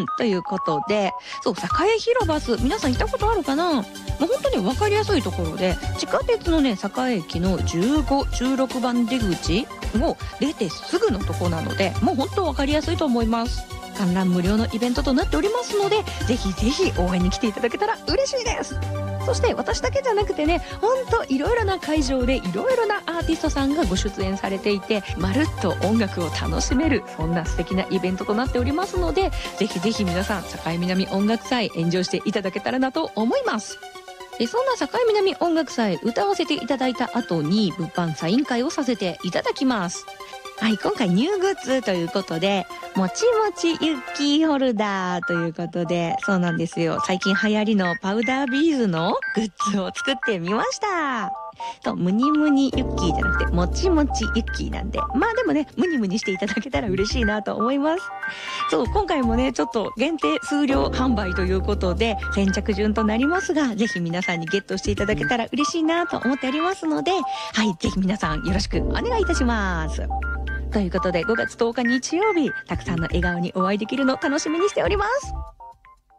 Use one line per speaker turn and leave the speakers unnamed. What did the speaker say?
ということで、そう、栄広バス、皆さん行ったことあるかな？もう本当に分かりやすいところで、地下鉄のね、栄駅の15、16番出口を出てすぐのとこなので、もう本当分かりやすいと思います。観覧無料のイベントとなっておりますので、ぜひぜひ応援に来ていただけたら嬉しいです。そして私だけじゃなくてね、ほんといろいろな会場でいろいろなアーティストさんがご出演されていて、まるっと音楽を楽しめる、そんな素敵なイベントとなっておりますので、ぜひぜひ皆さん、境南音楽祭エンジョイしていただけたらなと思います。で、そんな境南音楽祭歌わせていただいた後に物販サイン会をさせていただきます。はい、今回ニューグッズということで、もちもちユッキーホルダーということで、そうなんですよ。最近流行りのパウダービーズのグッズを作ってみました。ムニムニユッキーじゃなくて、もちもちユッキーなんで、まあでもね、ムニムニしていただけたら嬉しいなと思います。そう、今回もね、ちょっと限定数量販売ということで、先着順となりますが、ぜひ皆さんにゲットしていただけたら嬉しいなと思っておりますので、はい、ぜひ皆さんよろしくお願いいたします。ということで5月10日日曜日、たくさんの笑顔にお会いできるの楽しみにしております。